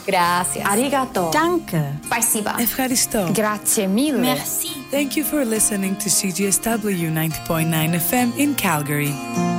Gracias. Arigato. Danke. Спасибо. Efkaristo. Grazie mille. Merci. Thank you for listening to CGSW 90.9 FM in Calgary.